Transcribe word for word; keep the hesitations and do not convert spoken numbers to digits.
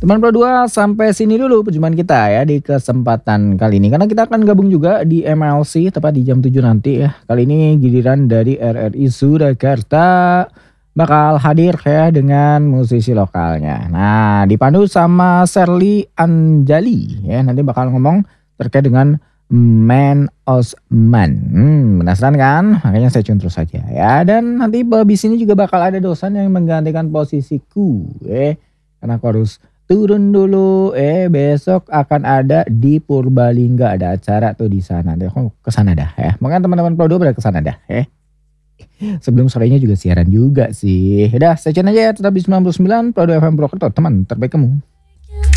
Teman Pro dua sampai sini dulu perjumpaan kita ya di kesempatan kali ini. Karena kita akan gabung juga di M L C tepat di jam tujuh nanti ya. Kali ini giliran dari R R I Surakarta bakal hadir ya dengan musisi lokalnya. Nah, dipandu sama Sherly Anjali ya. Nanti bakal ngomong terkait dengan Man Osman. Hmm, penasaran kan? Makanya saya tune terus saja ya. Dan nanti habis ini juga bakal ada dosen yang menggantikan posisiku ya. Karena aku harus turun dulu, eh besok akan ada di Purbalingga, ada acara tuh di sana. Nanti aku kesana dah ya. Makanya teman-teman Pro dua pada kesana dah ya. Sebelum sorenya juga siaran juga sih. Udah, stay tune aja ya tetap di sembilan puluh sembilan Pro dua F M Purwokerto, teman terbaik kamu.